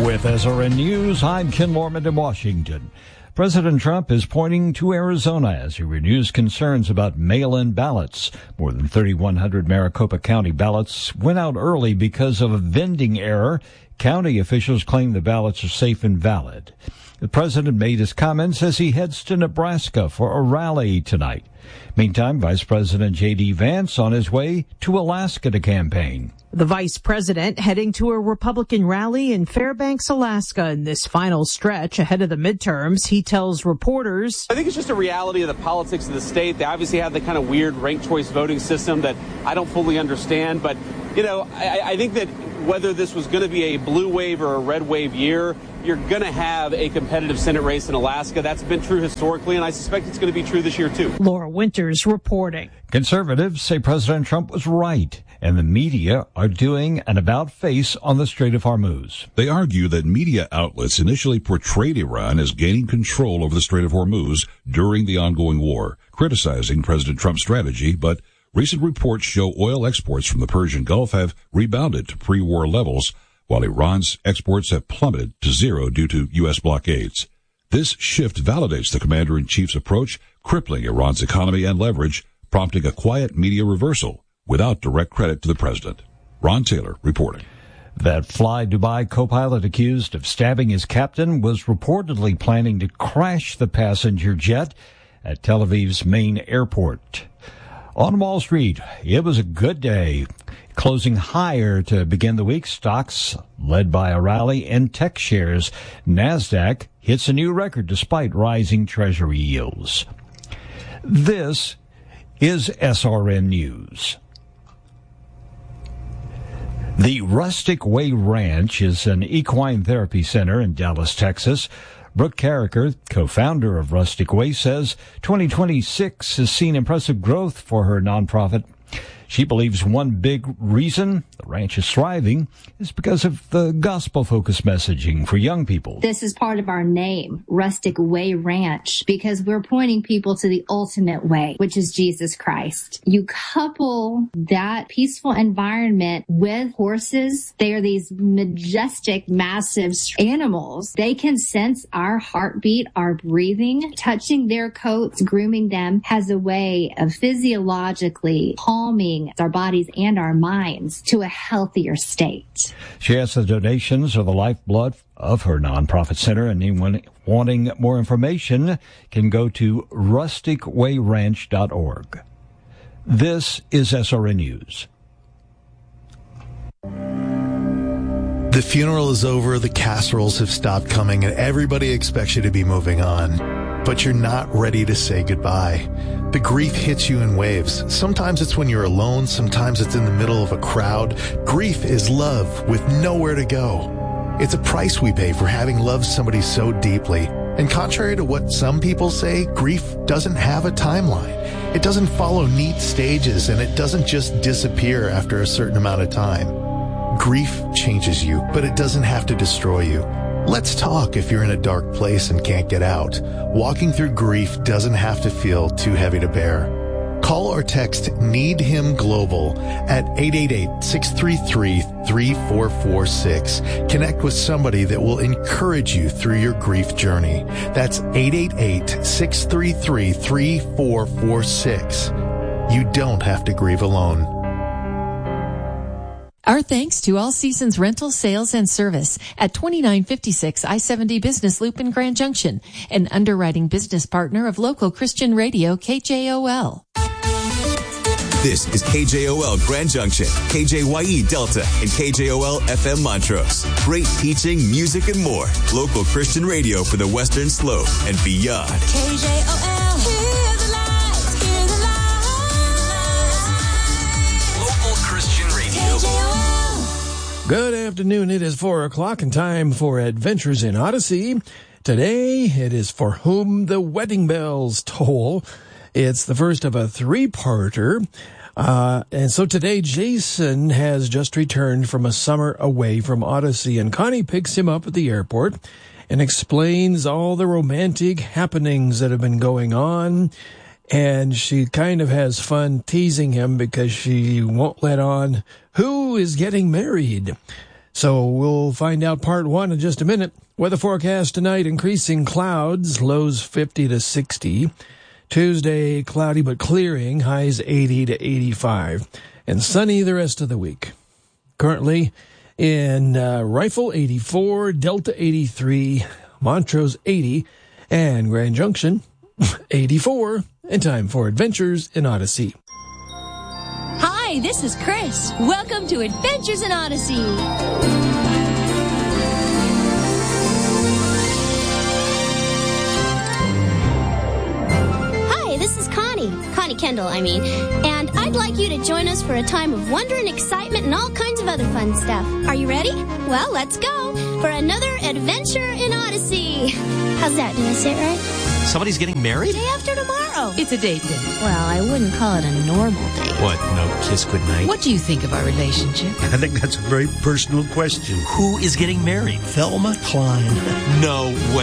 With SRN News, I'm Ken Lorman in Washington. President Trump is pointing to Arizona as he renews concerns about mail-in ballots. More than 3,100 Maricopa County ballots went out early because of a vending error. County officials claim the ballots are safe and valid. The president made his comments as he heads to Nebraska for a rally tonight. Meantime, Vice President J.D. Vance on his way to Alaska to campaign. The vice president heading to a Republican rally in Fairbanks, Alaska in this final stretch ahead of the midterms. He tells reporters, I think it's just a reality of the politics of the state. They obviously have the kind of weird ranked choice voting system that I don't fully understand. But, I think that whether this was going to be a blue wave or a red wave year, you're going to have a competitive Senate race in Alaska. That's been true historically, and I suspect it's going to be true this year, too. Laura Winters reporting. Conservatives say President Trump was right, and the media are doing an about-face on the Strait of Hormuz. They argue that media outlets initially portrayed Iran as gaining control over the Strait of Hormuz during the ongoing war, criticizing President Trump's strategy, but recent reports show oil exports from the Persian Gulf have rebounded to pre-war levels, while Iran's exports have plummeted to zero due to U.S. blockades. This shift validates the commander-in-chief's approach, crippling Iran's economy and leverage, prompting a quiet media reversal without direct credit to the president. Ron Taylor reporting. That Fly Dubai co-pilot accused of stabbing his captain was reportedly planning to crash the passenger jet at Tel Aviv's main airport. On Wall Street, it was a good day, closing higher to begin the week. Stocks led by a rally in tech shares. NASDAQ hits a new record despite rising Treasury yields. This is SRN News. The Rustic Way Ranch is an equine therapy center in Dallas, Texas. Brooke Carricker, co-founder of Rustic Way, says 2026 has seen impressive growth for her nonprofit. She believes one big reason the ranch is thriving is because of the gospel-focused messaging for young people. This is part of our name, Rustic Way Ranch, because we're pointing people to the ultimate way, which is Jesus Christ. You couple that peaceful environment with horses. They are these majestic, massive animals. They can sense our heartbeat, our breathing. Touching their coats, grooming them has a way of physiologically calming our bodies and our minds to a healthier state. She asks the donations are the lifeblood of her nonprofit center, and anyone wanting more information can go to rusticwayranch.org. This is SRN News. The funeral is over, the casseroles have stopped coming, and everybody expects you to be moving on. But you're not ready to say goodbye. The grief hits you in waves. Sometimes it's when you're alone, sometimes it's in the middle of a crowd. Grief is love with nowhere to go. It's a price we pay for having loved somebody so deeply. And contrary to what some people say, grief doesn't have a timeline. It doesn't follow neat stages, and it doesn't just disappear after a certain amount of time. Grief changes you, but it doesn't have to destroy you. Let's talk if you're in a dark place and can't get out. Walking through grief doesn't have to feel too heavy to bear. Call or text Need Him Global at 888-633-3446. Connect with somebody that will encourage you through your grief journey. That's 888-633-3446. You don't have to grieve alone. Our thanks to All Seasons Rental, Sales, and Service at 2956 I-70 Business Loop in Grand Junction, an underwriting business partner of local Christian radio KJOL. This is KJOL Grand Junction, KJYE Delta, and KJOL FM Montrose. Great teaching, music, and more. Local Christian radio for the Western Slope and beyond. KJOL, hear the lights, hear the lights. Local Christian radio. KJOL. Good afternoon. It is 4 o'clock and time for Adventures in Odyssey. Today, it is For Whom the Wedding Bells Toll. It's the first of a three-parter. And so today, Jason has just returned from a summer away from Odyssey, and Connie picks him up at the airport and explains all the romantic happenings that have been going on. And she kind of has fun teasing him because she won't let on who is getting married. So we'll find out part one in just a minute. Weather forecast tonight, increasing clouds, lows 50 to 60. Tuesday, cloudy but clearing, highs 80 to 85. And sunny the rest of the week. Currently in Rifle 84, Delta 83, Montrose 80, and Grand Junction 84. And time for Adventures in Odyssey. Hi, this is Chris. Welcome to Adventures in Odyssey. Hi, this is Connie Kendall, and I'd like you to join us for a time of wonder and excitement and all kinds of other fun stuff. Are you ready? Well, let's go for another Adventure in Odyssey. How's that? Did I say it right? Somebody's getting married? Day after tomorrow. It's a date day. Well, I wouldn't call it a normal date. What, no kiss goodnight? What do you think of our relationship? I think that's a very personal question. Who is getting married? Thelma Klein. No way.